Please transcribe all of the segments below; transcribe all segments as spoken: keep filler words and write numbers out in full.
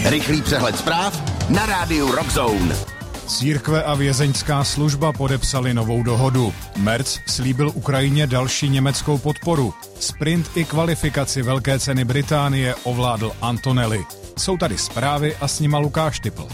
Rychlý přehled zpráv na rádiu Rock Zone. Církve a vězeňská služba podepsali novou dohodu. Merc slíbil Ukrajině další německou podporu. Sprint i kvalifikaci Velké ceny Británie ovládl Antonelli. Jsou tady zprávy a s nima Lukáš Typlt.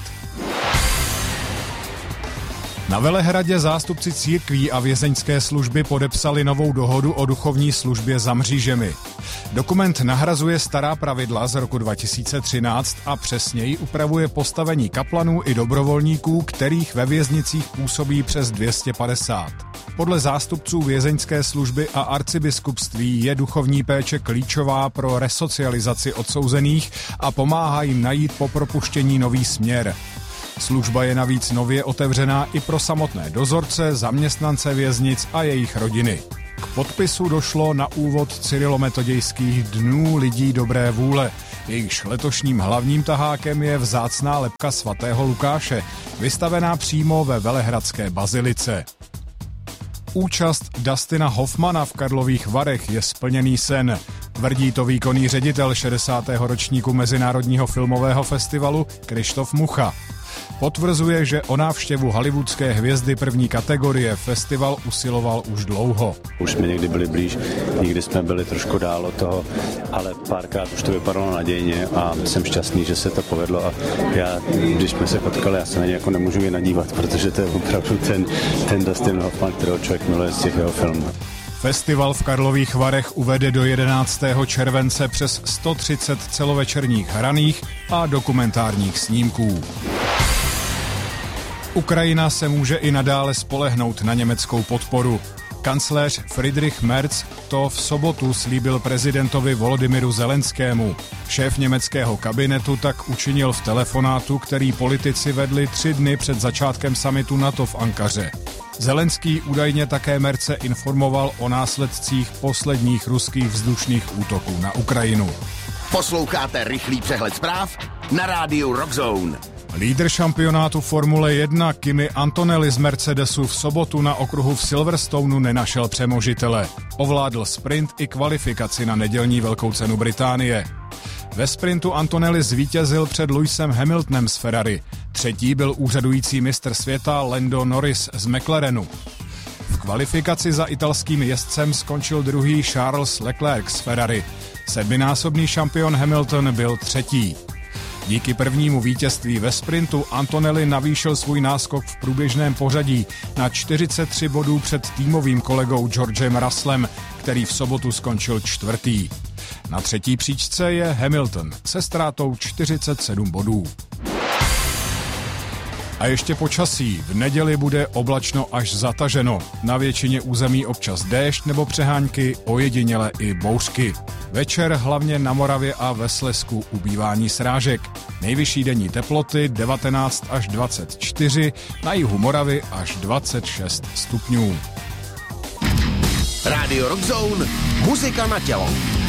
Na Velehradě zástupci církví a vězeňské služby podepsali novou dohodu o duchovní službě za mřížemi. Dokument nahrazuje stará pravidla z roku dva tisíce třináct a přesněji upravuje postavení kaplanů i dobrovolníků, kterých ve věznicích působí přes dvě stě padesát. Podle zástupců vězeňské služby a arcibiskupství je duchovní péče klíčová pro resocializaci odsouzených a pomáhá jim najít po propuštění nový směr. Služba je navíc nově otevřená i pro samotné dozorce, zaměstnance věznic a jejich rodiny. K podpisu došlo na úvod cyrilometodějských dnů lidí dobré vůle. Jejichž letošním hlavním tahákem je vzácná lebka svatého Lukáše, vystavená přímo ve velehradské bazilice. Účast Dustina Hoffmana v Karlových Varech je splněný sen. Tvrdí to výkonný ředitel šedesátého ročníku Mezinárodního filmového festivalu Krištof Mucha. Potvrzuje, že o návštěvu hollywoodské hvězdy první kategorie festival usiloval už dlouho. Už jsme někdy byli blíž, někdy jsme byli trošku dál od toho, ale párkrát už to vypadalo nadějně a jsem šťastný, že se to povedlo a já, když jsme se potkali, já se na něj jako nemůžu jen nadívat, protože to je opravdu ten, ten Dustin Hoffman, kterého člověk miluje z těch jeho filmů. Festival v Karlových Varech uvede do jedenáctého července přes sto třicet celovečerních hraných a dokumentárních snímků. Ukrajina se může i nadále spolehnout na německou podporu. Kancléř Friedrich Merz to v sobotu slíbil prezidentovi Volodymyru Zelenskému. Šéf německého kabinetu tak učinil v telefonátu, který politici vedli tři dny před začátkem summitu NATO v Ankaře. Zelenský údajně také Merze informoval o následcích posledních ruských vzdušných útoků na Ukrajinu. Posloucháte rychlý přehled zpráv na rádiu Rock Zone. Lídr šampionátu Formule jedna Kimi Antonelli z Mercedesu v sobotu na okruhu v Silverstoneu nenašel přemožitele. Ovládl sprint i kvalifikaci na nedělní Velkou cenu Británie. Ve sprintu Antonelli zvítězil před Lewisem Hamiltonem z Ferrari. Třetí byl úřadující mistr světa Lando Norris z McLarenu. V kvalifikaci za italským jezdcem skončil druhý Charles Leclerc z Ferrari. Sedminásobný šampion Hamilton byl třetí. Díky prvnímu vítězství ve sprintu Antonelli navýšil svůj náskok v průběžném pořadí na čtyřicet tři bodů před týmovým kolegou Georgem Russellem, který v sobotu skončil čtvrtý. Na třetí příčce je Hamilton se ztrátou čtyřicet sedm bodů. A ještě počasí. V neděli bude oblačno až zataženo. Na většině území občas déšť nebo přehánky, ojediněle i bouřky. Večer hlavně na Moravě a ve Slezsku ubývání srážek. Nejvyšší denní teploty devatenáct až dvacet čtyři, na jihu Moravy až dvacet šest stupňů. Radio Rock Zone, muzika na tělo.